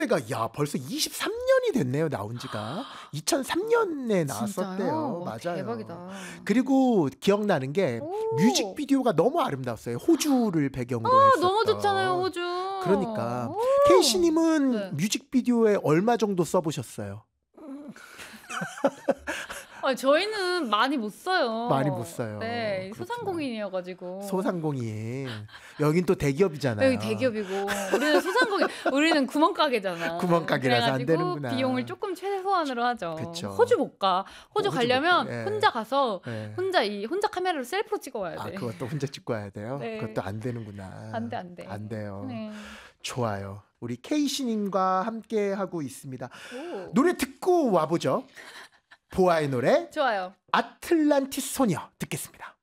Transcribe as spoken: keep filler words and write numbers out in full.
노래가 야 벌써 이십삼 년이 됐네요. 나온 지가. 이천삼 년에 나왔었대요. 진짜요? 와, 맞아요. 대박이다. 그리고 기억나는 게 오. 뮤직비디오가 너무 아름다웠어요. 호주를 배경으로 아, 했었던. 너무 좋잖아요, 호주. 그러니까 오. 케이씨님은 네. 뮤직비디오에 얼마 정도 써보셨어요? 아, 저희는 많이 못 써요. 많이 못 써요. 네, 그렇구나. 소상공인이어가지고. 소상공인. 여긴 또 대기업이잖아요. 여기 대기업이고 우리는 소상공인, 우리는 구멍가게잖아. 구멍가게라서 안 그래가지고 되는구나. 비용을 조금 최소한으로 하죠. 그쵸. 호주 못 가. 호주 호주 가려면 못 가. 예. 혼자 가서 예. 혼자 이 혼자 카메라로 셀프로 찍어와야 아, 돼. 그것도 혼자 찍고 와야 돼요? 네. 그것도 안 되는구나. 안 돼, 안 돼. 안 돼요. 네. 좋아요. 우리 케이씨님과 함께 하고 있습니다. 오. 노래 듣고 와보죠. 보아의 노래 좋아요. 아틀란티스 소녀 듣겠습니다.